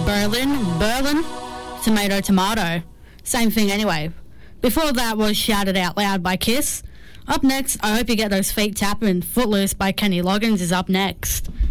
Berlin, Tomato Tomato. Same thing anyway. Before that was Shouted Out Loud by Kiss. Up next, I Hope You Get Those Feet Tapping. Footloose by Kenny Loggins is up next.